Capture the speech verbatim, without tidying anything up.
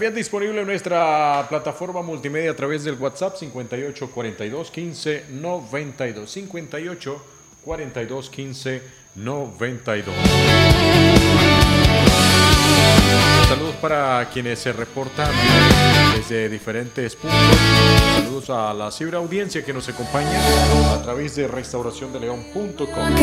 También disponible en nuestra plataforma multimedia a través del WhatsApp cincuenta y ocho cuarenta y dos quince noventa y dos. cincuenta y ocho cuarenta y dos quince noventa y dos. Saludos para quienes se reportan desde diferentes puntos. Saludos a la ciberaudiencia que nos acompaña a través de restauración de león punto com.